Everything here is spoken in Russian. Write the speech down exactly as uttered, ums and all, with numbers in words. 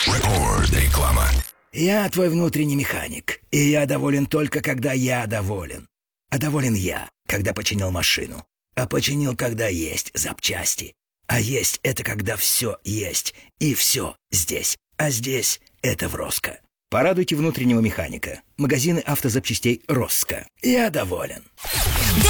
Реклама. Я твой внутренний механик, и я доволен только, когда я доволен. А доволен я, когда починил машину. А починил, когда есть запчасти. А есть — это когда все есть, и все здесь. А здесь — это в Роско. Порадуйте внутреннего механика. Магазины автозапчастей Роско. Я доволен.